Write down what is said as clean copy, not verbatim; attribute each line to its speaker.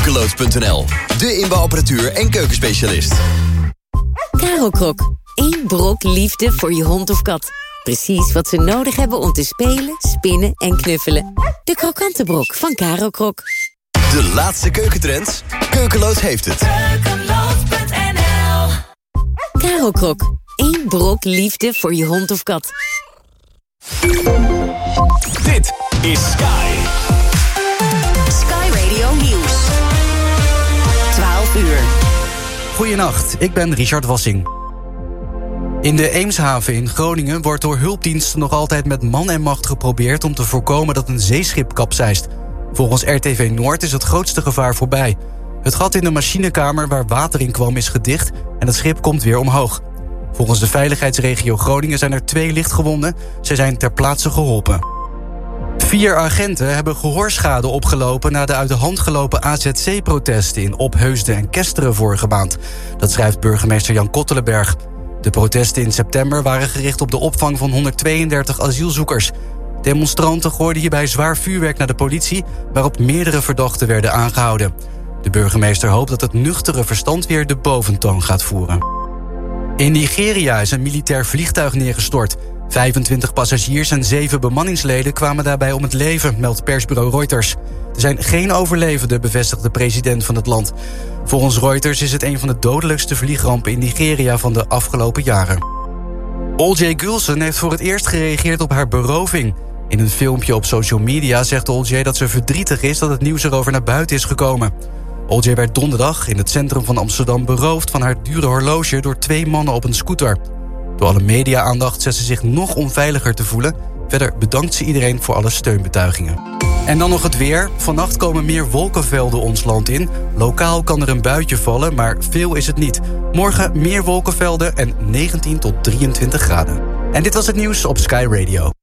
Speaker 1: Keukeloos.nl, de inbouwapparatuur en keukenspecialist.
Speaker 2: Caro Krok, 1 brok liefde voor je hond of kat. Precies wat ze nodig hebben om te spelen, spinnen en knuffelen. De krokante brok van Caro Krok.
Speaker 1: De laatste keukentrends? Keukeloos heeft het.
Speaker 2: Keukeloos.nl. Caro Krok, 1 brok liefde voor je hond of kat.
Speaker 3: Dit is Sky.
Speaker 2: Sky Radio Nieuws. 12 uur.
Speaker 4: Goedenacht, ik ben Richard Wassing. In de Eemshaven in Groningen wordt door hulpdiensten nog altijd met man en macht geprobeerd om te voorkomen dat een zeeschip kapseist. Volgens RTV Noord is het grootste gevaar voorbij. Het gat in de machinekamer waar water in kwam is gedicht en het schip komt weer omhoog. Volgens de veiligheidsregio Groningen zijn er 2 lichtgewonden. Zij zijn ter plaatse geholpen. 4 agenten hebben gehoorschade opgelopen na de uit de hand gelopen AZC-protesten in Opheusden en Kesteren vorige maand. Dat schrijft burgemeester Jan Kottelenberg. De protesten in september waren gericht op de opvang van 132 asielzoekers. Demonstranten gooiden hierbij zwaar vuurwerk naar de politie, waarop meerdere verdachten werden aangehouden. De burgemeester hoopt dat het nuchtere verstand weer de boventoon gaat voeren. In Nigeria is een militair vliegtuig neergestort. 25 passagiers en 7 bemanningsleden kwamen daarbij om het leven, meldt persbureau Reuters. Er zijn geen overlevenden, bevestigt de president van het land. Volgens Reuters is het een van de dodelijkste vliegrampen in Nigeria van de afgelopen jaren. O.J. Gulson heeft voor het eerst gereageerd op haar beroving. In een filmpje op social media zegt O.J. dat ze verdrietig is dat het nieuws erover naar buiten is gekomen. O.J. werd donderdag in het centrum van Amsterdam beroofd van haar dure horloge door 2 mannen op een scooter. Door alle media-aandacht zegt ze zich nog onveiliger te voelen. Verder bedankt ze iedereen voor alle steunbetuigingen. En dan nog het weer. Vannacht komen meer wolkenvelden ons land in. Lokaal kan er een buitje vallen, maar veel is het niet. Morgen meer wolkenvelden en 19 tot 23 graden. En dit was het nieuws op Sky Radio.